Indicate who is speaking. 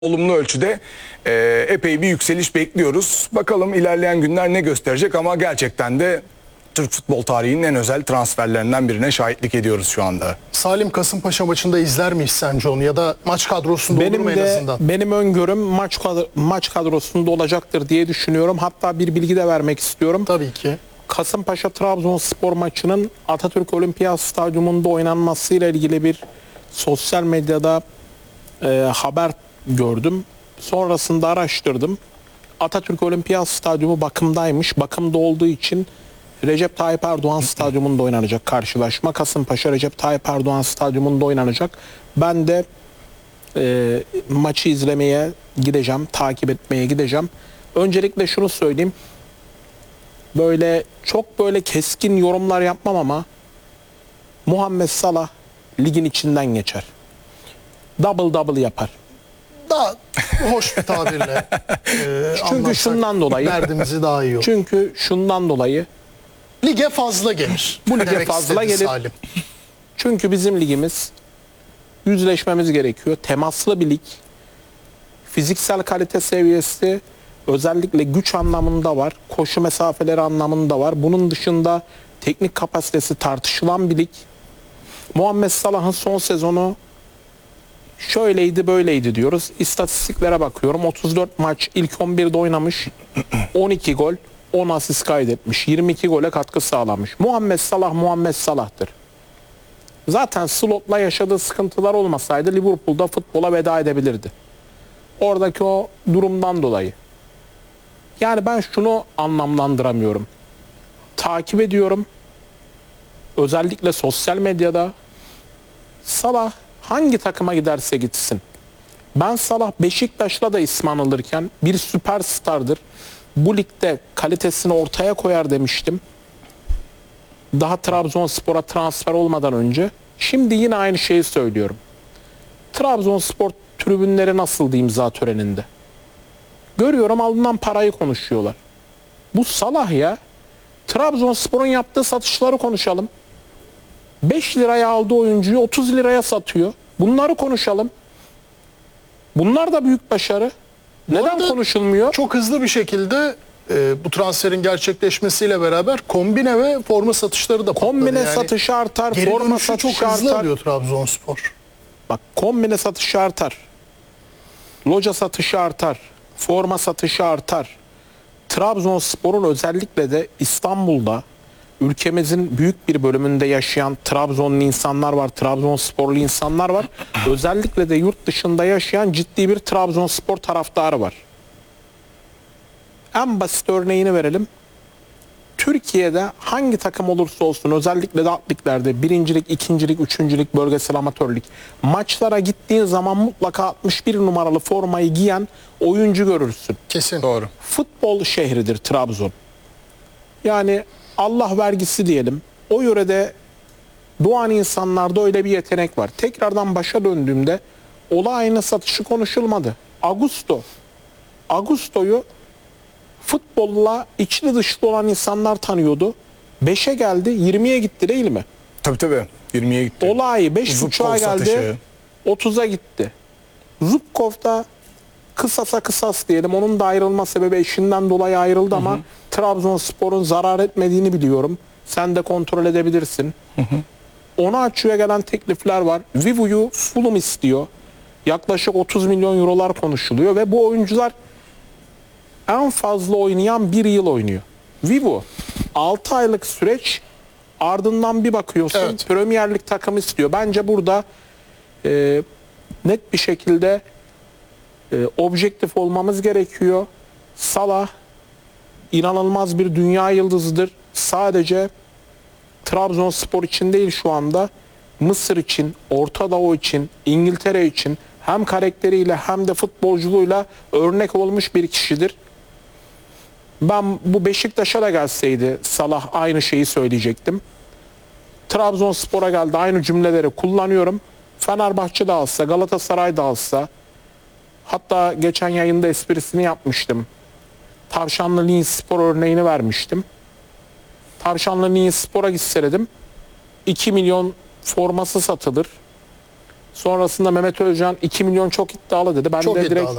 Speaker 1: olumlu ölçüde epey bir yükseliş bekliyoruz. Bakalım ilerleyen günler ne gösterecek ama gerçekten de Türk futbol tarihinin en özel transferlerinden birine şahitlik ediyoruz şu anda.
Speaker 2: Salim Kasımpaşa maçında izler miyiz sence onu ya da maç kadrosunda olur mu en azından?
Speaker 3: Benim öngörüm maç kadrosunda olacaktır diye düşünüyorum. Hatta bir bilgi de vermek istiyorum.
Speaker 2: Tabii ki.
Speaker 3: Kasımpaşa Trabzonspor maçının Atatürk Olimpiyat Stadyumunda oynanmasıyla ilgili bir sosyal medyada haber gördüm. Sonrasında araştırdım. Atatürk Olimpiyat Stadyumu bakımdaymış. Bakımda olduğu için Recep Tayyip Erdoğan Stadyumunda oynanacak karşılaşma. Kasımpaşa Recep Tayyip Erdoğan Stadyumunda oynanacak. Ben de maçı izlemeye gideceğim, takip etmeye gideceğim. Öncelikle şunu söyleyeyim. Çok keskin yorumlar yapmam ama Muhammed Salah ligin içinden geçer. Double double yapar.
Speaker 2: Daha hoş bir tabirle
Speaker 3: Çünkü şundan dolayı
Speaker 2: derdimizi daha iyi olur.
Speaker 3: Çünkü şundan dolayı
Speaker 2: Lige fazla gelir. Bu
Speaker 3: lige fazla gelir.
Speaker 2: Salim.
Speaker 3: Çünkü bizim ligimiz yüzleşmemiz gerekiyor. Temaslı bir lig. Fiziksel kalite seviyesi özellikle güç anlamında var. Koşu mesafeleri anlamında var. Bunun dışında teknik kapasitesi tartışılan bir lig. Muhammed Salah'ın son sezonu şöyleydi böyleydi diyoruz. İstatistiklere bakıyorum. 34 maç ilk 11'de oynamış. 12 gol, 10 asist kaydetmiş. 22 gole katkı sağlamış. Muhammed Salah Muhammed Salah'tır. Zaten slotla yaşadığı sıkıntılar olmasaydı Liverpool'da futbola veda edebilirdi. Oradaki o durumdan dolayı. Yani ben şunu anlamlandıramıyorum. Takip ediyorum. Özellikle sosyal medyada Salah hangi takıma giderse gitsin. Ben Salah Beşiktaş'la da ismi anılırken bir süperstardır. Bu ligde kalitesini ortaya koyar demiştim. Daha Trabzonspor'a transfer olmadan önce. Şimdi yine aynı şeyi söylüyorum. Trabzonspor tribünleri nasıldı imza töreninde? Görüyorum alınan parayı konuşuyorlar. Bu Salah ya. Trabzonspor'un yaptığı satışları konuşalım. 5 liraya aldığı oyuncuyu 30 liraya satıyor. Bunları konuşalım. Bunlar da büyük başarı. Neden konuşulmuyor?
Speaker 2: Çok hızlı bir şekilde bu transferin gerçekleşmesiyle beraber kombine ve forma satışları da patladı.
Speaker 3: Kombine satışı artar,
Speaker 2: geri
Speaker 3: forma
Speaker 2: dönüşü
Speaker 3: satışı
Speaker 2: çok hızlı
Speaker 3: artar.
Speaker 2: alıyor Trabzonspor.
Speaker 3: Bak kombine satışı artar. Loca satışı artar. Forma satışı artar. Trabzonspor'un özellikle de İstanbul'da ülkemizin büyük bir bölümünde yaşayan Trabzonlu insanlar var, Trabzonsporlu insanlar var. Özellikle de yurt dışında yaşayan ciddi bir Trabzonspor taraftarı var. En basit örneğini verelim. Türkiye'de hangi takım olursa olsun özellikle de alt liglerde birincilik, ikincilik, üçüncülük, bölgesel amatörlük maçlara gittiğin zaman mutlaka 61 numaralı formayı giyen oyuncu görürsün.
Speaker 2: Kesin.
Speaker 1: Doğru.
Speaker 3: Futbol şehridir Trabzon. Yani Allah vergisi diyelim. O yörede doğan insanlarda öyle bir yetenek var. Tekrardan başa döndüğümde aynı satışı konuşulmadı. Augusto'yu futbolla içli dışlı olan insanlar tanıyordu. 5'e geldi, 20'ye gitti değil mi?
Speaker 1: Tabii 20'ye gitti.
Speaker 3: Olay 5.5'a geldi,
Speaker 1: satışı.
Speaker 3: 30'a gitti. Zubkov'da kısasa kısas diyelim. Onun da ayrılma sebebi eşinden dolayı ayrıldı ama Trabzonspor'un zarar etmediğini biliyorum. Sen de kontrol edebilirsin. Ona açığa gelen teklifler var. Vivu'yu Fulham istiyor. Yaklaşık 30 milyon eurolar konuşuluyor ve bu oyuncular en fazla oynayan bir yıl oynuyor. Vivu 6 aylık süreç, ardından bir bakıyorsun
Speaker 2: Evet.
Speaker 3: Premier Lig takımı istiyor. Bence burada net bir şekilde objektif olmamız gerekiyor. Salah inanılmaz bir dünya yıldızıdır. Sadece Trabzonspor için değil şu anda, Mısır için, Orta Doğu için, İngiltere için hem karakteriyle hem de futbolculuğuyla örnek olmuş bir kişidir. Ben bu Beşiktaş'a da gelseydi Salah aynı şeyi söyleyecektim. Trabzonspor'a geldi, aynı cümleleri kullanıyorum. Fenerbahçe de alsa, Galatasaray da alsa, hatta geçen yayında esprisini yapmıştım. Tavşanlı Linspor örneğini vermiştim. Tavşanlı Linspor'a gitse dedim 2 milyon forması satılır. Sonrasında Mehmet Özcan 2 milyon çok iddialı dedi. Ben
Speaker 2: Çok
Speaker 3: de direkt
Speaker 2: iddialı.